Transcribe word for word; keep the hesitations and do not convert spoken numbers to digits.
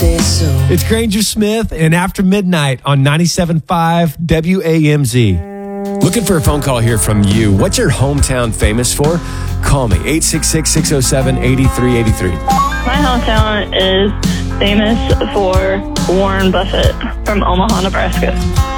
say so. It's Granger Smith and After Midnight on ninety-seven point five W A M Z. Looking for a phone call here from you. What's your hometown famous for? Call me, eight six six, six oh seven, eight three eight three. My hometown is famous for Warren Buffett from Omaha, Nebraska.